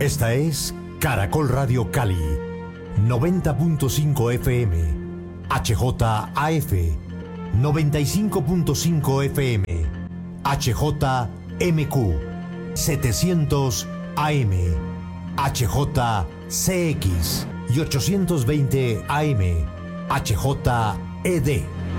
Esta es Caracol Radio Cali, 90.5 FM, HJAF, 95.5 FM, HJMQ, 700 AM, HJCX y 820 AM, HJED.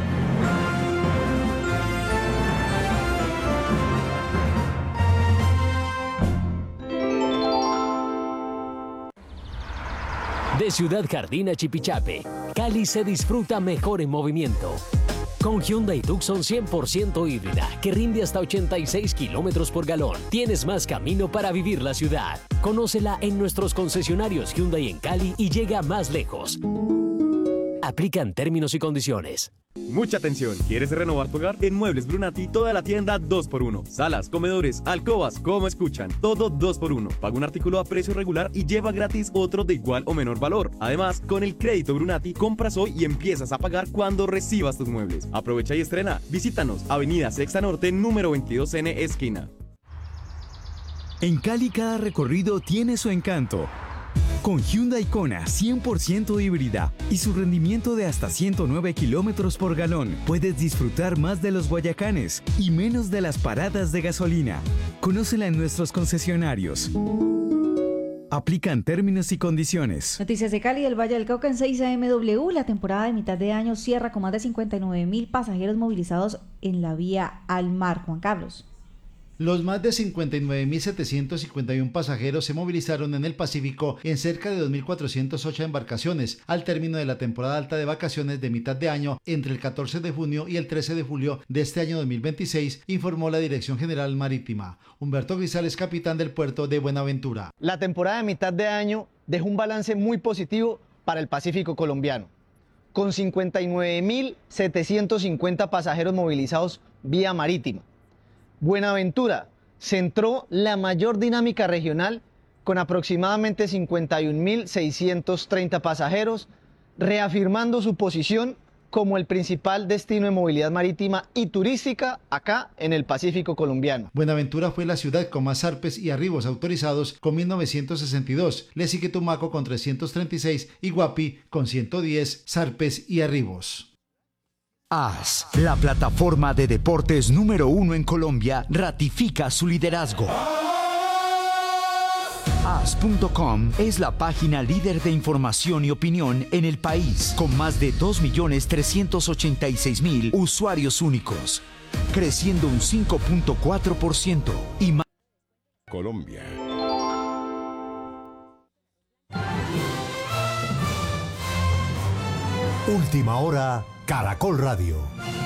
De Ciudad Jardín a Chipichape, Cali se disfruta mejor en movimiento. Con Hyundai Tucson 100% híbrida, que rinde hasta 86 kilómetros por galón, tienes más camino para vivir la ciudad. Conócela en nuestros concesionarios Hyundai en Cali y llega más lejos. Aplican términos y condiciones. Mucha atención, ¿quieres renovar tu hogar? En Muebles Brunati, toda la tienda 2x1. Salas, comedores, alcobas, como escuchan, todo 2x1. Paga un artículo a precio regular y lleva gratis otro de igual o menor valor. Además, con el crédito Brunati, compras hoy y empiezas a pagar cuando recibas tus muebles. Aprovecha y estrena. Visítanos, Avenida Sexta Norte, número 22N, esquina. En Cali cada recorrido tiene su encanto. Con Hyundai Kona 100% híbrida y su rendimiento de hasta 109 kilómetros por galón, puedes disfrutar más de los Guayacanes y menos de las paradas de gasolina. Conócela en nuestros concesionarios. Aplican términos y condiciones. Noticias de Cali, del Valle del Cauca en 6 AMW. La temporada de mitad de año cierra con más de 59.000 pasajeros movilizados en la vía al mar. Juan Carlos. Los más de 59.751 pasajeros se movilizaron en el Pacífico en cerca de 2.408 embarcaciones al término de la temporada alta de vacaciones de mitad de año entre el 14 de junio y el 13 de julio de este año 2026, informó la Dirección General Marítima. Humberto Grisales, capitán del puerto de Buenaventura. La temporada de mitad de año dejó un balance muy positivo para el Pacífico colombiano, con 59.750 pasajeros movilizados vía marítima. Buenaventura centró la mayor dinámica regional con aproximadamente 51.630 pasajeros, reafirmando su posición como el principal destino de movilidad marítima y turística acá en el Pacífico colombiano. Buenaventura fue la ciudad con más zarpes y arribos autorizados con 1.962, le sigue Tumaco con 336 y Guapi con 110 zarpes y arribos. AS, la plataforma de deportes número 1 en Colombia, ratifica su liderazgo. AS.com es la página líder de información y opinión en el país, con más de 2.386.000 usuarios únicos, creciendo un 5.4% y más. Colombia. Última hora, Caracol Radio.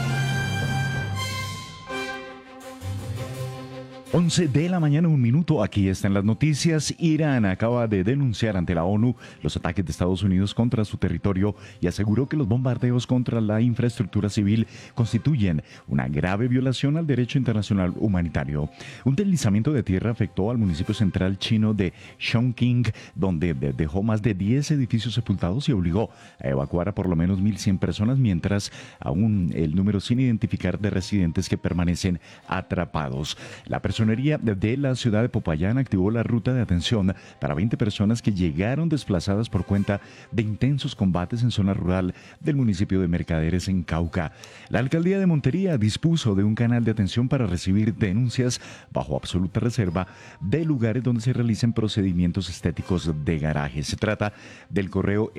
11 de la mañana, 1 minuto. Aquí están las noticias. Irán acaba de denunciar ante la ONU los ataques de Estados Unidos contra su territorio y aseguró que los bombardeos contra la infraestructura civil constituyen una grave violación al derecho internacional humanitario. Un deslizamiento de tierra afectó al municipio central chino de Chongqing, donde dejó más de 10 edificios sepultados y obligó a evacuar a por lo menos 1.100 personas, mientras aún el número sin identificar de residentes que permanecen atrapados. La Personería de la ciudad de Popayán activó la ruta de atención para 20 personas que llegaron desplazadas por cuenta de intensos combates en zona rural del municipio de Mercaderes, en Cauca. La alcaldía de Montería dispuso de un canal de atención para recibir denuncias bajo absoluta reserva de lugares donde se realicen procedimientos estéticos de garaje. Se trata del correo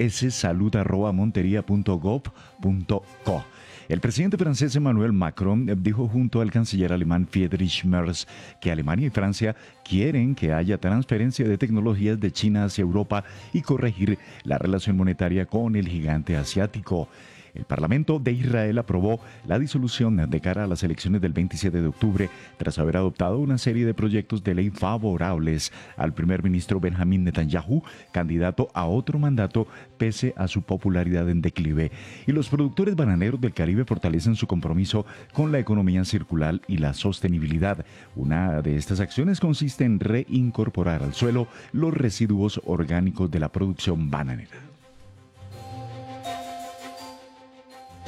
ssalud@monteria.gov.co. El presidente francés Emmanuel Macron dijo junto al canciller alemán Friedrich Merz que Alemania y Francia quieren que haya transferencia de tecnologías de China hacia Europa y corregir la relación monetaria con el gigante asiático. El Parlamento de Israel aprobó la disolución de cara a las elecciones del 27 de octubre tras haber adoptado una serie de proyectos de ley favorables al primer ministro Benjamín Netanyahu, candidato a otro mandato pese a su popularidad en declive. Y los productores bananeros del Caribe fortalecen su compromiso con la economía circular y la sostenibilidad. Una de estas acciones consiste en reincorporar al suelo los residuos orgánicos de la producción bananera.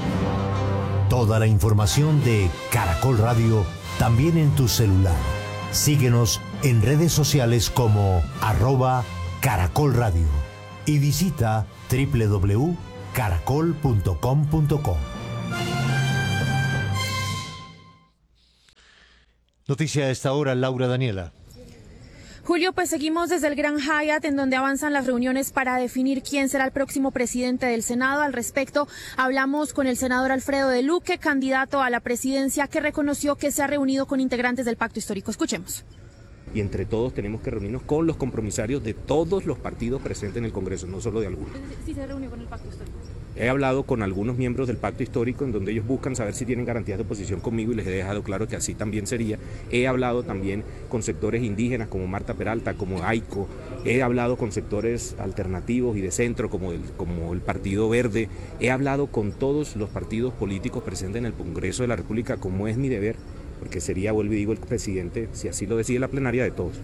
Toda la información de Caracol Radio también en tu celular. Síguenos en redes sociales como @caracolradio y visita www.caracol.com.co. Noticia a esta hora, Laura Daniela. Julio, pues seguimos desde el Gran Hyatt, en donde avanzan las reuniones para definir quién será el próximo presidente del Senado. Al respecto, hablamos con el senador Alfredo de Luque, candidato a la presidencia, que reconoció que se ha reunido con integrantes del Pacto Histórico. Escuchemos. Y entre todos tenemos que reunirnos con los compromisarios de todos los partidos presentes en el Congreso, no solo de algunos. ¿Sí se reunió con el Pacto Histórico? He hablado con algunos miembros del Pacto Histórico en donde ellos buscan saber si tienen garantías de oposición conmigo y les he dejado claro que así también sería. He hablado también con sectores indígenas como Marta Peralta, como AICO. He hablado con sectores alternativos y de centro como el Partido Verde. He hablado con todos los partidos políticos presentes en el Congreso de la República, como es mi deber, porque sería, vuelvo y digo, el presidente, si así lo decide la plenaria, de todos.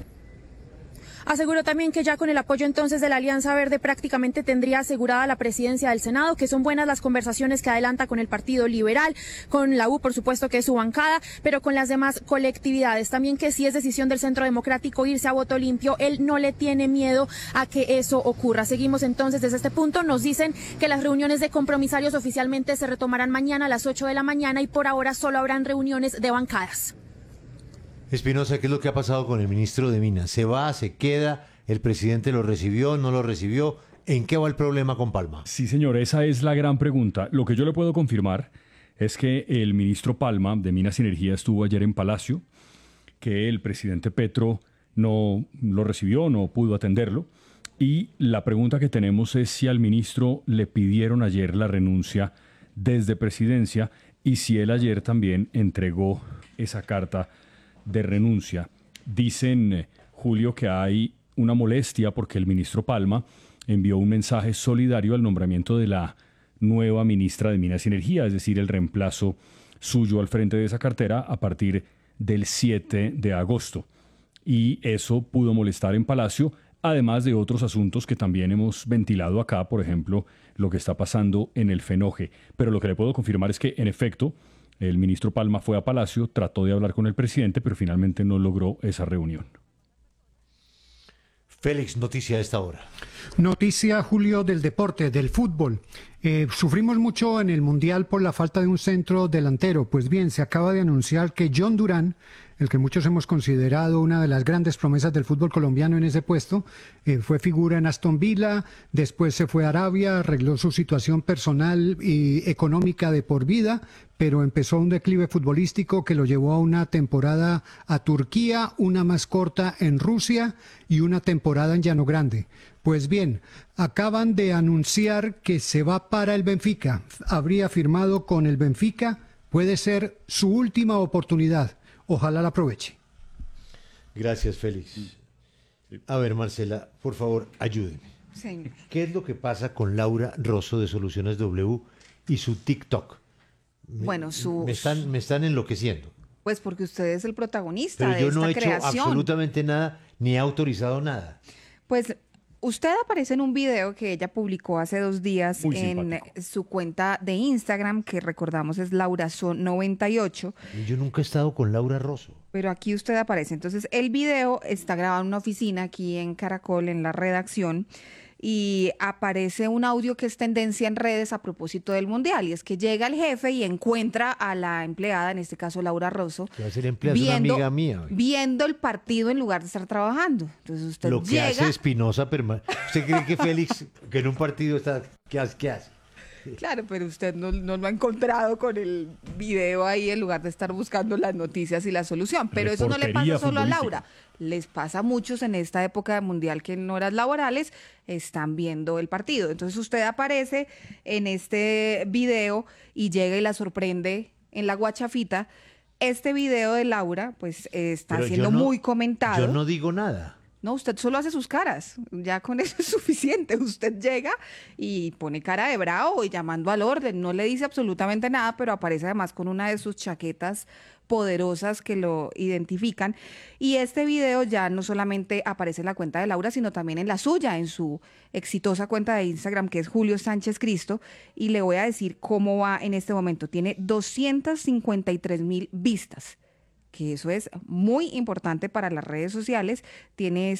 Aseguró también que ya con el apoyo entonces de la Alianza Verde prácticamente tendría asegurada la presidencia del Senado, que son buenas las conversaciones que adelanta con el Partido Liberal, con la U, por supuesto que es su bancada, pero con las demás colectividades. También que si es decisión del Centro Democrático irse a voto limpio, él no le tiene miedo a que eso ocurra. Seguimos entonces desde este punto. Nos dicen que las reuniones de compromisarios oficialmente se retomarán mañana a las 8 de la mañana y por ahora solo habrán reuniones de bancadas. Espinosa, ¿qué es lo que ha pasado con el ministro de Minas? ¿Se va, se queda? ¿El presidente lo recibió, no lo recibió? ¿En qué va el problema con Palma? Sí, señor, esa es la gran pregunta. Lo que yo le puedo confirmar es que el ministro Palma de Minas y Energía estuvo ayer en Palacio, que el presidente Petro no lo recibió, no pudo atenderlo. Y la pregunta que tenemos es si al ministro le pidieron ayer la renuncia desde Presidencia y si él ayer también entregó esa carta de renuncia. Dicen, Julio, que hay una molestia porque el ministro Palma envió un mensaje solidario al nombramiento de la nueva ministra de Minas y Energía, es decir, el reemplazo suyo al frente de esa cartera a partir del 7 de agosto. Y eso pudo molestar en Palacio, además de otros asuntos que también hemos ventilado acá, por ejemplo, lo que está pasando en el FENOGE. Pero lo que le puedo confirmar es que, en efecto, el ministro Palma fue a Palacio, trató de hablar con el presidente, pero finalmente no logró esa reunión. Félix, noticia a esta hora. Noticia, Julio, del deporte, del fútbol. Sufrimos mucho en el Mundial por la falta de un centro delantero. Pues bien, se acaba de anunciar que John Durán, el que muchos hemos considerado una de las grandes promesas del fútbol colombiano en ese puesto, fue figura en Aston Villa, después se fue a Arabia, arregló su situación personal y económica de por vida, pero empezó un declive futbolístico que lo llevó a una temporada a Turquía, una más corta en Rusia y una temporada en Llano Grande. Pues bien, acaban de anunciar que se va para el Benfica. Habría firmado con el Benfica, puede ser su última oportunidad. Ojalá la aproveche. Gracias, Félix. A ver, Marcela, por favor, ayúdeme. Sí. ¿Qué es lo que pasa con Laura Rosso de Soluciones W y su TikTok? Me están enloqueciendo. Pues porque usted es el protagonista Pero de yo esta no he hecho creación. absolutamente nada, ni he autorizado nada. Pues usted aparece en un video que ella publicó hace 2 días en su cuenta de Instagram, que recordamos es LauraSo98. Yo nunca he estado con Laura Rosso. Pero aquí usted aparece. Entonces, el video está grabado en una oficina aquí en Caracol, en la redacción, y aparece un audio que es tendencia en redes a propósito del Mundial, y es que llega el jefe y encuentra a la empleada, en este caso Laura Rosso, que va a ser empleada, es una amiga mía. Viendo el partido en lugar de estar trabajando. Entonces usted lo que llega... hace Espinosa, ¿usted cree que Félix, que en un partido está, qué hace? Claro, pero usted no lo ha encontrado con el video ahí en lugar de estar buscando las noticias y la solución. Pero eso no le pasa solo a Laura. Les pasa a muchos en esta época de mundial que en horas laborales están viendo el partido. Entonces usted aparece en este video y llega y la sorprende en la guachafita. Este video de Laura pues está siendo muy comentado. Yo no digo nada. No, usted solo hace sus caras, ya con eso es suficiente. Usted llega y pone cara de bravo y llamando al orden, no le dice absolutamente nada, pero aparece además con una de sus chaquetas poderosas que lo identifican. Y este video ya no solamente aparece en la cuenta de Laura, sino también en la suya, en su exitosa cuenta de Instagram, que es Julio Sánchez Cristo, y le voy a decir cómo va en este momento. Tiene 253,000 vistas. que eso es muy importante para las redes sociales. Tiene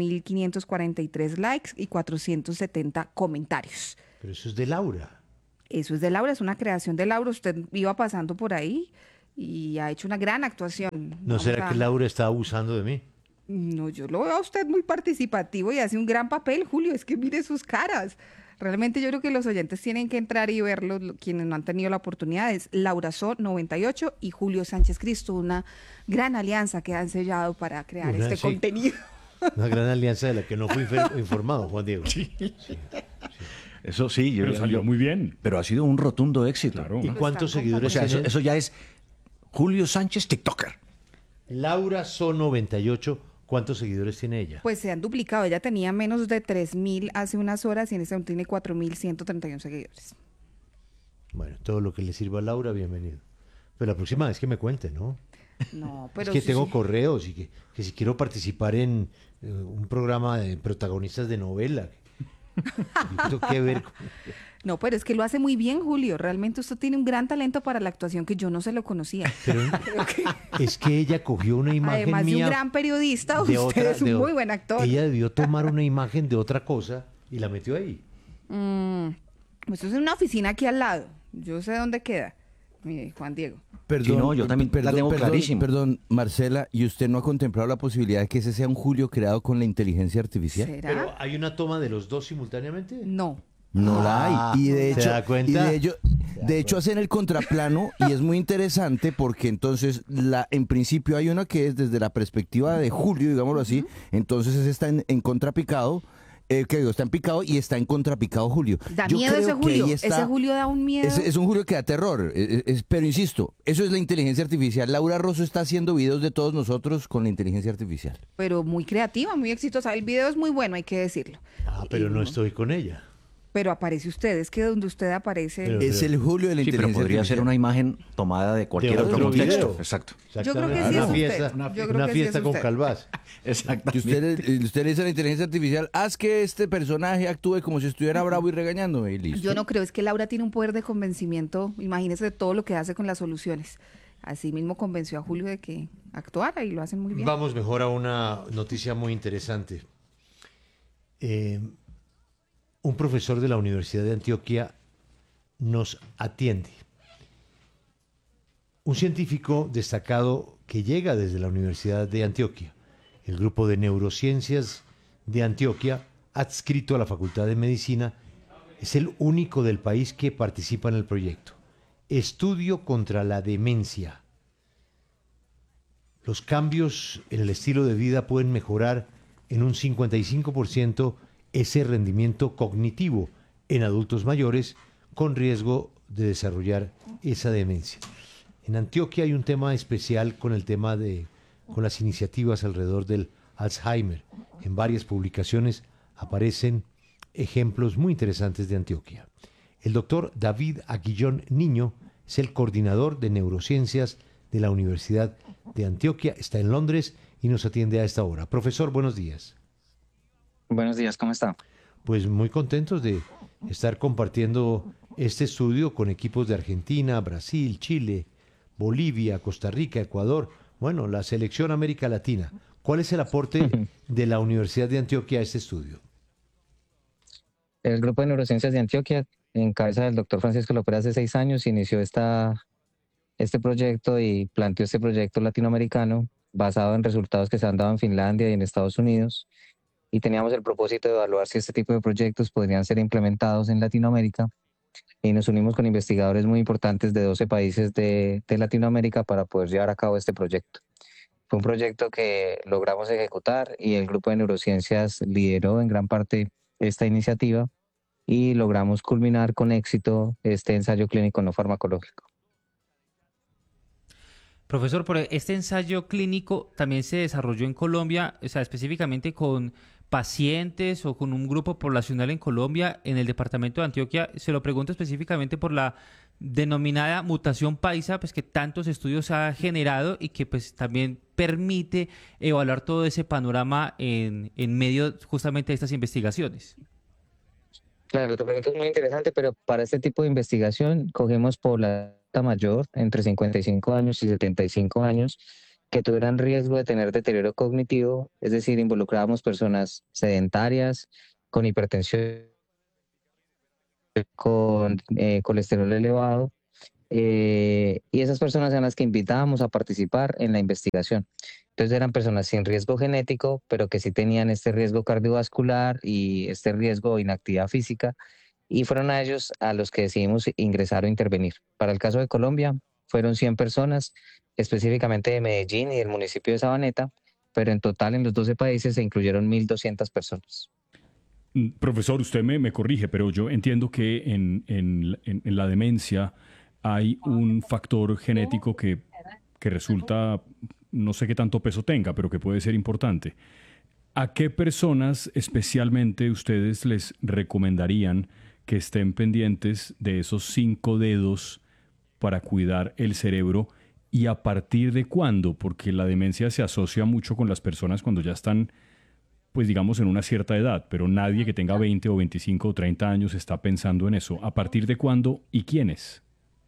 5.543 likes y 470 comentarios. Pero eso es de Laura. Eso es de Laura, es una creación de Laura. Usted iba pasando por ahí y ha hecho una gran actuación. ¿No será que Laura está abusando de mí? No, yo lo veo a usted muy participativo y hace un gran papel, Julio. Es que mire sus caras. Realmente yo creo que los oyentes tienen que entrar y verlo, quienes no han tenido la oportunidad. Es Laura So 98 y Julio Sánchez Cristo, una gran alianza que han sellado para crear contenido. Una gran alianza de la que no fui informado, Juan Diego. Sí. Eso sí. Pero salió muy bien. Pero ha sido un rotundo éxito. Claro. ¿Y cuántos seguidores tiene? Eso ya es Julio Sánchez TikToker. Laura So 98. ¿Cuántos seguidores tiene ella? Pues se han duplicado. Ella tenía menos de 3.000 hace unas horas y en este momento tiene 4.131 seguidores. Bueno, todo lo que le sirva a Laura, bienvenido. Pero la próxima vez que me cuente, ¿no? No, pero es que sí, tengo correos y que si quiero participar en un programa de protagonistas de novela. Yo tengo que ver. No, pero es que lo hace muy bien, Julio. Realmente usted tiene un gran talento para la actuación que yo no se lo conocía. Pero es que ella cogió una imagen además mía de un gran periodista, usted es un muy buen actor. Ella debió tomar una imagen de otra cosa y la metió ahí. Esto es una oficina aquí al lado. Yo sé dónde queda. Mire, Juan Diego. Perdón, sí, no, yo también la tengo clarísimo. Perdón, Marcela, ¿y usted no ha contemplado la posibilidad de que ese sea un Julio creado con la inteligencia artificial? ¿Será? ¿Pero hay una toma de los dos simultáneamente? No. No la hay. Y de hecho, ¿se da cuenta? de hecho hacen el contraplano y es muy interesante porque entonces en principio hay una que es desde la perspectiva de Julio, digámoslo así, entonces ese está en contrapicado. Está en picado y está en contrapicado Julio. Da miedo ese Julio. Ese Julio da un miedo. Es un Julio que da terror. Pero insisto, eso es la inteligencia artificial. Laura Rosso está haciendo videos de todos nosotros con la inteligencia artificial. Pero muy creativa, muy exitosa. El video es muy bueno, hay que decirlo. Pero no estoy con ella. Pero aparece usted, es que donde usted aparece... Es el Julio de la inteligencia pero podría ser una imagen tomada de cualquier otro contexto. Exacto. Yo creo que sí es usted. Una fiesta con Calvás. Exactamente. Usted le dice a la inteligencia artificial, haz que este personaje actúe como si estuviera bravo y regañándome, y listo. Yo no creo, es que Laura tiene un poder de convencimiento, imagínese de todo lo que hace con las soluciones. Así mismo convenció a Julio de que actuara y lo hacen muy bien. Vamos mejor a una noticia muy interesante. Un profesor de la Universidad de Antioquia nos atiende. Un científico destacado que llega desde la Universidad de Antioquia, el grupo de neurociencias de Antioquia, adscrito a la Facultad de Medicina, es el único del país que participa en el proyecto. Estudio contra la demencia. Los cambios en el estilo de vida pueden mejorar en un 55% ese rendimiento cognitivo en adultos mayores con riesgo de desarrollar esa demencia. En Antioquia hay un tema especial con las iniciativas alrededor del Alzheimer. En varias publicaciones aparecen ejemplos muy interesantes de Antioquia. El doctor David Aguillón Niño es el coordinador de neurociencias de la Universidad de Antioquia, está en Londres y nos atiende a esta hora. Profesor, buenos días. Buenos días, ¿cómo está? Pues muy contentos de estar compartiendo este estudio con equipos de Argentina, Brasil, Chile, Bolivia, Costa Rica, Ecuador, bueno, la selección América Latina. ¿Cuál es el aporte de la Universidad de Antioquia a este estudio? El Grupo de Neurociencias de Antioquia, en cabeza del doctor Francisco Lopera, hace 6 años inició este proyecto y planteó este proyecto latinoamericano basado en resultados que se han dado en Finlandia y en Estados Unidos. Y teníamos el propósito de evaluar si este tipo de proyectos podrían ser implementados en Latinoamérica. Y nos unimos con investigadores muy importantes de 12 países de Latinoamérica para poder llevar a cabo este proyecto. Fue un proyecto que logramos ejecutar y el Grupo de Neurociencias lideró en gran parte esta iniciativa y logramos culminar con éxito este ensayo clínico no farmacológico. Profesor, pero este ensayo clínico también se desarrolló en Colombia, o sea, específicamente con pacientes o con un grupo poblacional en Colombia, en el departamento de Antioquia. Se lo pregunto específicamente por la denominada mutación paisa, pues que tantos estudios ha generado y que pues también permite evaluar todo ese panorama en medio justamente de estas investigaciones. Claro, tu pregunta es muy interesante, pero para este tipo de investigación cogemos población mayor entre 55 años y 75 años que tuvieran riesgo de tener deterioro cognitivo, es decir, involucrábamos personas sedentarias, con hipertensión, con colesterol elevado, y esas personas eran las que invitábamos a participar en la investigación. Entonces eran personas sin riesgo genético, pero que sí tenían este riesgo cardiovascular y este riesgo de inactividad física, y fueron a ellos a los que decidimos ingresar o intervenir. Para el caso de Colombia, fueron 100 personas, específicamente de Medellín y del municipio de Sabaneta, pero en total en los 12 países se incluyeron 1.200 personas. Profesor, usted me corrige, pero yo entiendo que en la demencia hay un factor genético que resulta, no sé qué tanto peso tenga, pero que puede ser importante. ¿A qué personas especialmente ustedes les recomendarían que estén pendientes de esos 5 dedos para cuidar el cerebro, y a partir de cuándo? Porque la demencia se asocia mucho con las personas cuando ya están, pues digamos, en una cierta edad, pero nadie que tenga 20 o 25 o 30 años está pensando en eso. ¿A partir de cuándo y quiénes?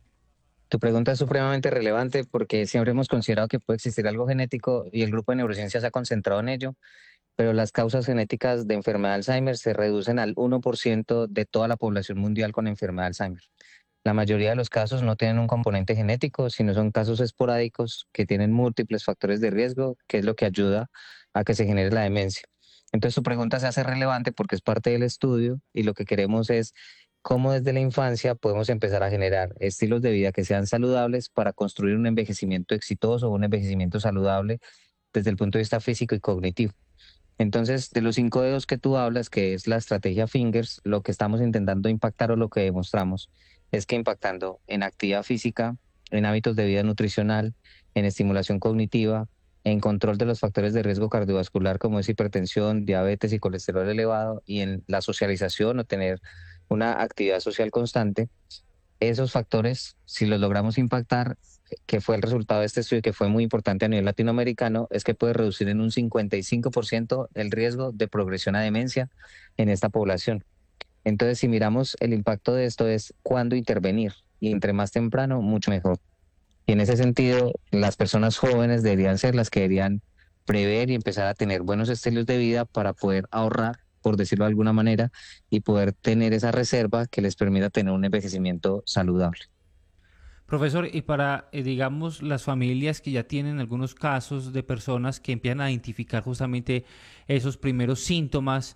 Tu pregunta es supremamente relevante porque siempre hemos considerado que puede existir algo genético y el grupo de neurociencia se ha concentrado en ello, pero las causas genéticas de enfermedad de Alzheimer se reducen al 1% de toda la población mundial con enfermedad de Alzheimer. La mayoría de los casos no tienen un componente genético, sino son casos esporádicos que tienen múltiples factores de riesgo, que es lo que ayuda a que se genere la demencia. Entonces tu pregunta se hace relevante porque es parte del estudio y lo que queremos es cómo desde la infancia podemos empezar a generar estilos de vida que sean saludables para construir un envejecimiento exitoso, un envejecimiento saludable desde el punto de vista físico y cognitivo. Entonces, de los 5 dedos que tú hablas, que es la estrategia Fingers, lo que estamos intentando impactar o lo que demostramos es que impactando en actividad física, en hábitos de vida nutricional, en estimulación cognitiva, en control de los factores de riesgo cardiovascular como es hipertensión, diabetes y colesterol elevado, y en la socialización o tener una actividad social constante, esos factores, si los logramos impactar, que fue el resultado de este estudio que fue muy importante a nivel latinoamericano, es que puede reducir en un 55% el riesgo de progresión a demencia en esta población. Entonces, si miramos el impacto de esto es cuándo intervenir, y entre más temprano, mucho mejor. Y en ese sentido, las personas jóvenes deberían ser las que deberían prever y empezar a tener buenos estilos de vida para poder ahorrar, por decirlo de alguna manera, y poder tener esa reserva que les permita tener un envejecimiento saludable. Profesor, y para, digamos, las familias que ya tienen algunos casos de personas que empiezan a identificar justamente esos primeros síntomas,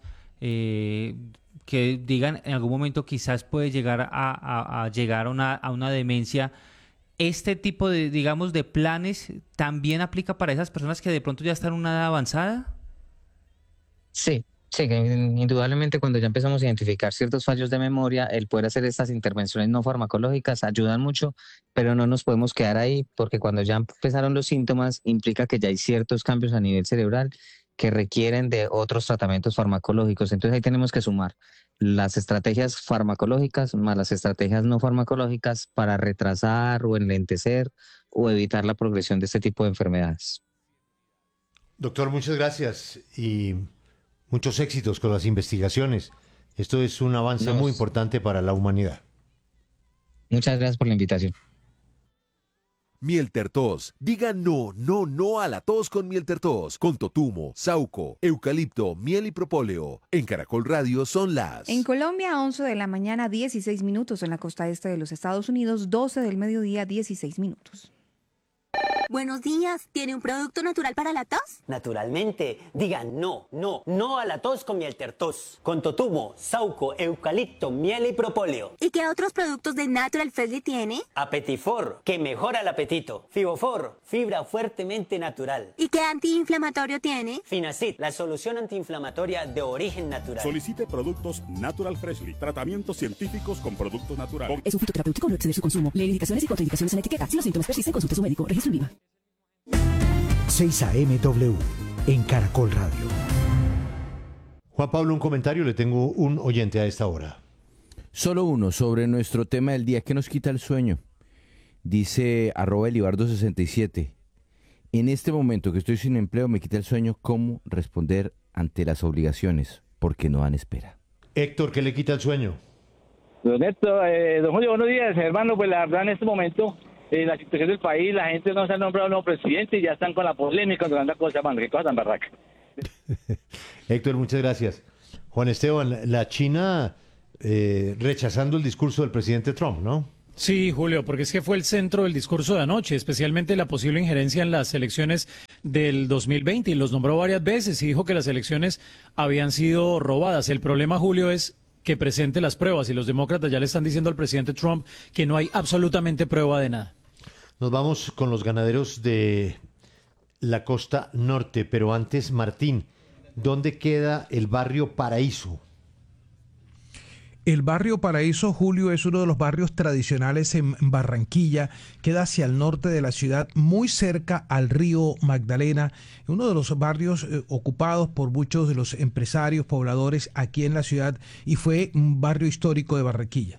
que digan en algún momento quizás puede llegar a llegar a una demencia, ¿este tipo de, digamos, de planes también aplica para esas personas que de pronto ya están en una edad avanzada? Sí, indudablemente cuando ya empezamos a identificar ciertos fallos de memoria, el poder hacer estas intervenciones no farmacológicas ayudan mucho, pero no nos podemos quedar ahí porque cuando ya empezaron los síntomas implica que ya hay ciertos cambios a nivel cerebral que requieren de otros tratamientos farmacológicos. Entonces ahí tenemos que sumar las estrategias farmacológicas más las estrategias no farmacológicas para retrasar o enlentecer o evitar la progresión de este tipo de enfermedades. Doctor, muchas gracias y muchos éxitos con las investigaciones. Esto es un avance muy importante para la humanidad. Muchas gracias por la invitación. Mieltertos. Diga no, no, no a la tos con Mieltertos. Con totumo, sauco, eucalipto, miel y propóleo. En Caracol Radio son las... En Colombia, 11 de la mañana, 16 minutos. En la costa este de los Estados Unidos, 12 del mediodía, 16 minutos. Buenos días, ¿tiene un producto natural para la tos? Naturalmente, diga no, no, no a la tos con Mieltertos. Con totumo, sauco, eucalipto, miel y propóleo. ¿Y qué otros productos de Natural Freshly tiene? Apetifor, que mejora el apetito. Fibofor, fibra fuertemente natural. ¿Y qué antiinflamatorio tiene? Finacid, la solución antiinflamatoria de origen natural. Solicite productos Natural Freshly, tratamientos científicos con productos naturales. Es un fitoterapéutico, no excede su consumo. Lee indicaciones y contraindicaciones en la etiqueta. Si los síntomas persisten, consulte a su médico. Registro INVIMA. 6 AMW en Caracol Radio. Juan Pablo, un comentario, le tengo un oyente a esta hora. Solo uno sobre nuestro tema del día, ¿qué nos quita el sueño? Dice @elibardo67. En este momento que estoy sin empleo me quita el sueño, ¿cómo responder ante las obligaciones? Porque no dan espera. Héctor, ¿qué le quita el sueño? Don Julio, buenos días, hermano. Pues la verdad en este momento la situación del país, la gente no se ha nombrado nuevo presidente y ya están con la polémica, con tanta cosa, man, qué cosa tan barraca. Héctor, muchas gracias. Juan Esteban, la China rechazando el discurso del presidente Trump, ¿no? Sí, Julio, porque es que fue el centro del discurso de anoche, especialmente la posible injerencia en las elecciones del 2020, y los nombró varias veces y dijo que las elecciones habían sido robadas. El problema, Julio, es que presente las pruebas, y los demócratas ya le están diciendo al presidente Trump que no hay absolutamente prueba de nada. Nos vamos con los ganaderos de la costa norte, pero antes, Martín, ¿dónde queda el barrio Paraíso? El barrio Paraíso, Julio, es uno de los barrios tradicionales en Barranquilla, queda hacia el norte de la ciudad, muy cerca al río Magdalena, uno de los barrios ocupados por muchos de los empresarios, pobladores aquí en la ciudad, y fue un barrio histórico de Barranquilla.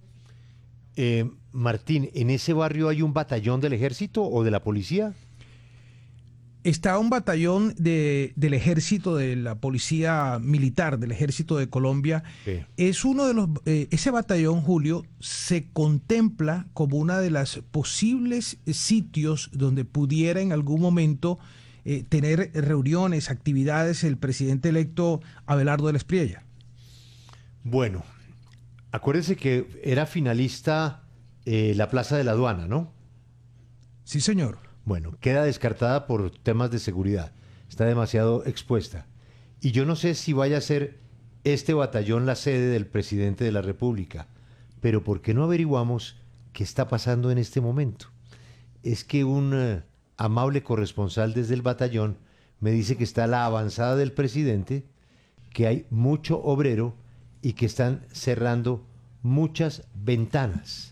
Martín, ¿en ese barrio hay un batallón del ejército o de la policía? Está un batallón del ejército, de la policía militar, del ejército de Colombia. Sí. Es uno de los, ese batallón, Julio, se contempla como una de las posibles sitios donde pudiera en algún momento tener reuniones, actividades el presidente electo Abelardo del Espriella. Bueno, acuérdense que era finalista la Plaza de la Aduana, ¿no? Sí, señor. Bueno, queda descartada por temas de seguridad. Está demasiado expuesta. Y yo no sé si vaya a ser este batallón la sede del presidente de la República. Pero ¿por qué no averiguamos qué está pasando en este momento? Es que un amable corresponsal desde el batallón me dice que está la avanzada del presidente, que hay mucho obrero y que están cerrando muchas ventanas,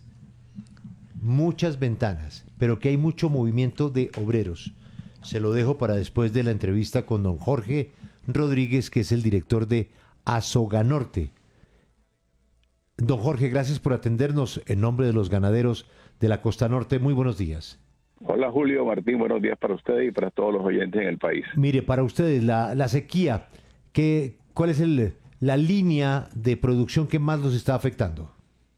pero que hay mucho movimiento de obreros. Se lo dejo para después de la entrevista con don Jorge Rodríguez, que es el director de Asoganorte. Don Jorge, gracias por atendernos en nombre de los ganaderos de la Costa Norte. Muy buenos días. Hola Julio, Martín, buenos días para ustedes y para todos los oyentes en el país. Mire, para ustedes, la sequía, ¿cuál es la línea de producción que más los está afectando?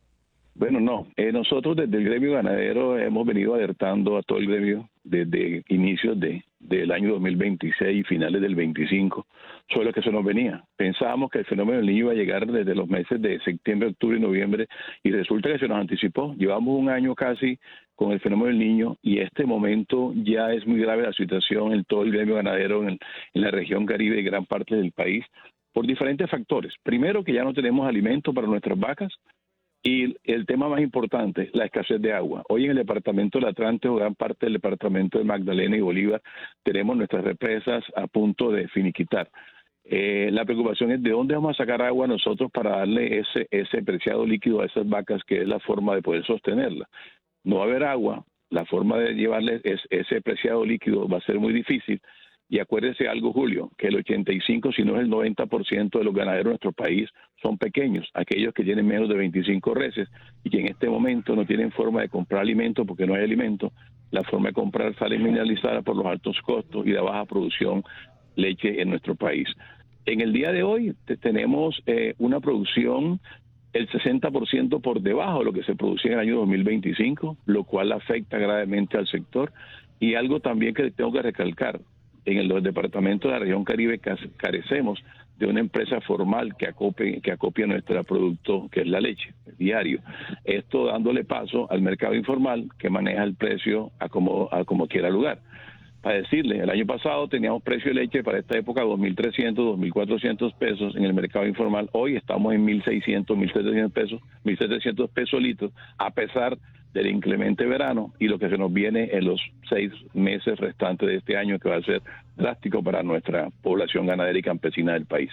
Bueno, nosotros desde el gremio ganadero hemos venido alertando a todo el gremio desde inicios del año 2026 y finales del 25 sobre lo que se nos venía. Pensábamos que el fenómeno del Niño iba a llegar desde los meses de septiembre, octubre y noviembre, y resulta que se nos anticipó. Llevamos un año casi con el fenómeno del Niño y este momento ya es muy grave la situación en todo el gremio ganadero en la región Caribe y gran parte del país por diferentes factores. Primero, que ya no tenemos alimento para nuestras vacas. Y el tema más importante, la escasez de agua. Hoy en el departamento del Atlántico, gran parte del departamento de Magdalena y Bolívar, tenemos nuestras represas a punto de finiquitar. La preocupación es de dónde vamos a sacar agua nosotros para darle ese preciado líquido a esas vacas, que es la forma de poder sostenerla. No va a haber agua, la forma de llevarle ese preciado líquido va a ser muy difícil. Y acuérdese algo, Julio, que el 85, si no es el 90% de los ganaderos de nuestro país son pequeños, aquellos que tienen menos de 25 reses y que en este momento no tienen forma de comprar alimento porque no hay alimento. La forma de comprar sale mineralizada por los altos costos y la baja producción leche en nuestro país. En el día de hoy tenemos una producción el 60% por debajo de lo que se producía en el año 2025, lo cual afecta gravemente al sector. Y algo también que tengo que recalcar, en los departamentos de la región Caribe carecemos de una empresa formal que acopie nuestro producto, que es la leche, diario. Esto dándole paso al mercado informal, que maneja el precio a como quiera lugar. Para decirle, el año pasado teníamos precio de leche para esta época 2.300, 2.400 pesos en el mercado informal. Hoy estamos en 1.600, 1.700 pesos, 1.700 pesos litros, a pesar del inclemente verano y lo que se nos viene en los 6 meses restantes de este año, que va a ser drástico para nuestra población ganadera y campesina del país.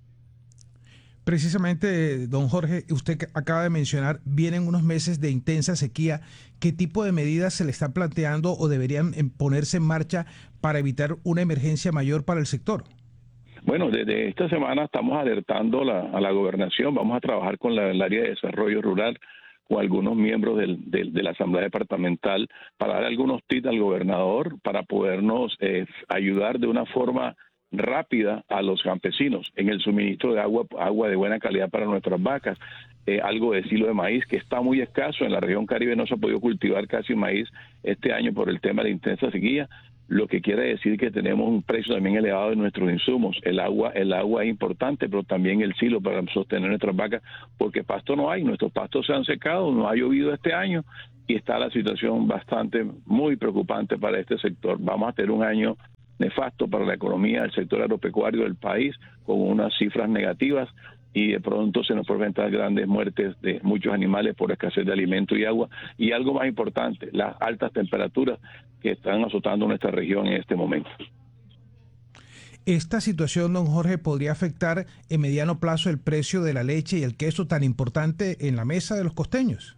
Precisamente, don Jorge, usted acaba de mencionar, vienen unos meses de intensa sequía. ¿Qué tipo de medidas se le están planteando o deberían ponerse en marcha para evitar una emergencia mayor para el sector? Bueno, desde esta semana estamos alertando a la gobernación. Vamos a trabajar con el área de desarrollo rural, con algunos miembros de la Asamblea Departamental, para dar algunos tips al gobernador para podernos ayudar de una forma rápida a los campesinos en el suministro de agua de buena calidad para nuestras vacas, algo de silo de maíz que está muy escaso en la región Caribe, no se ha podido cultivar casi maíz este año por el tema de intensa sequía, lo que quiere decir que tenemos un precio también elevado de nuestros insumos. El agua es importante, pero también el silo para sostener nuestras vacas, porque pasto no hay, nuestros pastos se han secado, no ha llovido este año y está la situación muy preocupante para este sector. Vamos a tener un año nefasto para la economía del sector agropecuario del país, con unas cifras negativas, y de pronto se nos pueden presentar grandes muertes de muchos animales por escasez de alimento y agua, y algo más importante, las altas temperaturas que están azotando nuestra región en este momento. ¿Esta situación, don Jorge, podría afectar en mediano plazo el precio de la leche y el queso tan importante en la mesa de los costeños?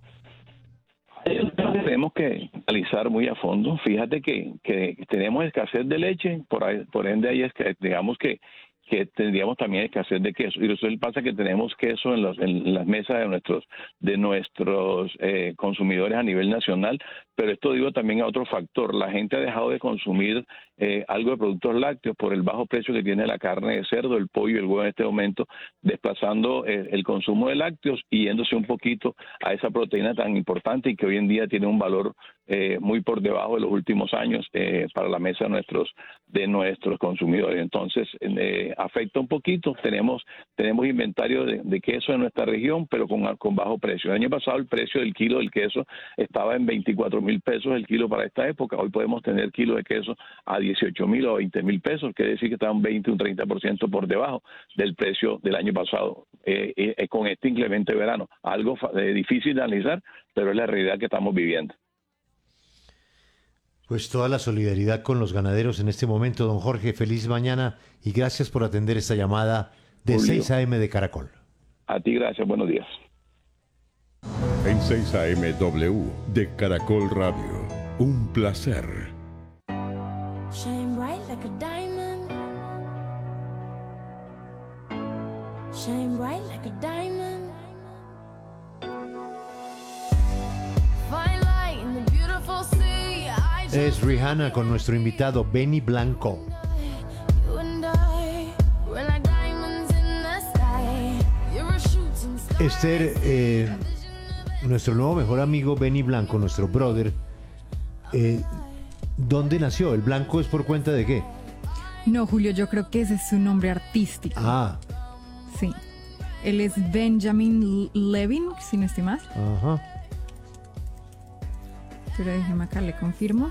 Tenemos que analizar muy a fondo. Fíjate que tenemos escasez de leche, por ende ahí es que digamos que tendríamos también escasez de queso. Y eso pasa que tenemos queso en las mesas de nuestros consumidores a nivel nacional, pero esto digo también a otro factor. La gente ha dejado de consumir algo de productos lácteos por el bajo precio que tiene la carne de cerdo, el pollo y el huevo en este momento, desplazando el consumo de lácteos y yéndose un poquito a esa proteína tan importante y que hoy en día tiene un valor muy por debajo de los últimos años para la mesa de nuestros consumidores. Entonces, afecta un poquito. Tenemos inventario de queso en nuestra región, pero con bajo precio. El año pasado el precio del kilo del queso estaba en 24.000 pesos el kilo para esta época. Hoy podemos tener kilo de queso a 18.000 o 20.000 pesos, quiere decir que está un 20 o un 30% por debajo del precio del año pasado con este inclemente verano. Algo difícil de analizar, pero es la realidad que estamos viviendo. Pues toda la solidaridad con los ganaderos en este momento, don Jorge. Feliz mañana y gracias por atender esta llamada de Julio. 6 a.m. de Caracol. A ti gracias, buenos días. En 6 a.m. W de Caracol Radio. Un placer. Shine bright like a diamond. Shine bright like a diamond. Fine light in the beautiful sea. Es Rihanna con nuestro invitado Benny Blanco. Esther, nuestro nuevo mejor amigo Benny Blanco, nuestro brother, ¿dónde nació? ¿El Blanco es por cuenta de qué? No, Julio, yo creo que ese es su nombre artístico. Ah. Sí. Él es Benjamin Levin, si no estoy mal. Ajá. Pero déjeme acá, le confirmo.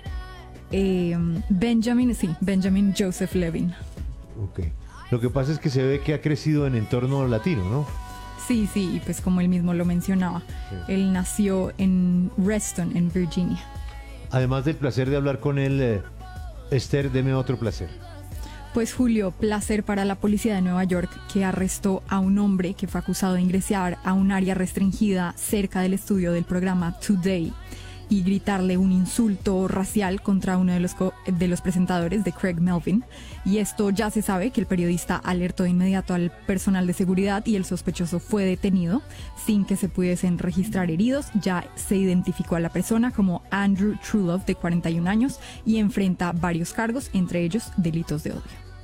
Benjamin Joseph Levin. Ok. Lo que pasa es que se ve que ha crecido en entorno latino, ¿no? Sí, y pues como él mismo lo mencionaba, sí. Él nació en Reston, en Virginia. Además del placer de hablar con él, Esther, deme otro placer. Pues Julio, placer para la policía de Nueva York, que arrestó a un hombre que fue acusado de ingresar a un área restringida cerca del estudio del programa Today y gritarle un insulto racial contra uno de los presentadores, de Craig Melvin. Y esto ya se sabe que el periodista alertó de inmediato al personal de seguridad y el sospechoso fue detenido sin que se pudiesen registrar heridos. Ya se identificó a la persona como Andrew Trulove, de 41 años, y enfrenta varios cargos, entre ellos delitos de odio.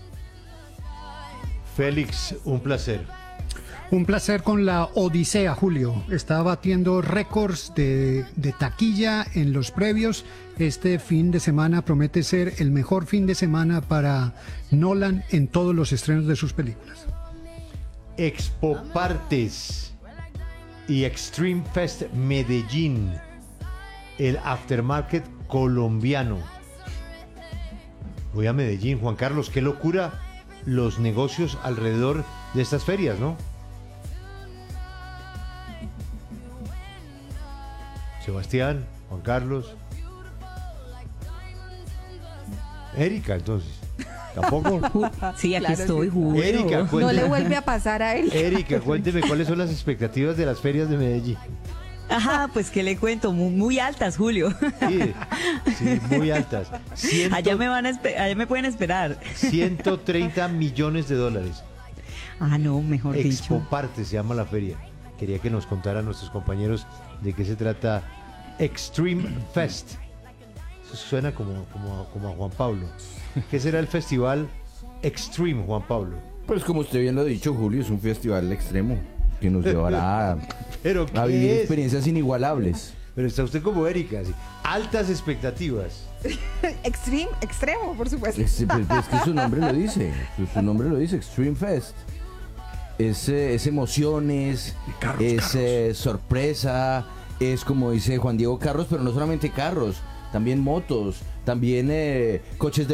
Félix, un placer. Un placer con la Odisea, Julio. Está batiendo récords de taquilla en los previos. Este fin de semana promete ser el mejor fin de semana para Nolan en todos los estrenos de sus películas. Expo Partes y Extreme Fest Medellín, el aftermarket colombiano. Voy a Medellín, Juan Carlos, qué locura los negocios alrededor de estas ferias, ¿no? Sebastián, Juan Carlos, Erika, entonces. ¿Tampoco? Sí, aquí estoy, Julio. Erika, no le vuelve a pasar a él. Erika, cuénteme cuáles son las expectativas de las ferias de Medellín. Ajá, pues qué le cuento, muy altas, Julio. Sí, muy altas. Allá me pueden esperar. 130 millones de dólares. Ah, no, mejor dicho. Expo Partes se llama la feria. Quería que nos contaran nuestros compañeros de qué se trata Extreme Fest. Eso suena como a Juan Pablo. ¿Qué será el festival Extreme, Juan Pablo? Pues como usted bien lo ha dicho, Julio, es un festival extremo que nos llevará a vivir experiencias inigualables. Pero está usted como Erika, así. Altas expectativas. Extremo, por supuesto. Es que su nombre lo dice, Extreme Fest. Es emociones, es sorpresa, es como dice Juan Diego, carros, pero no solamente carros, también motos, también coches de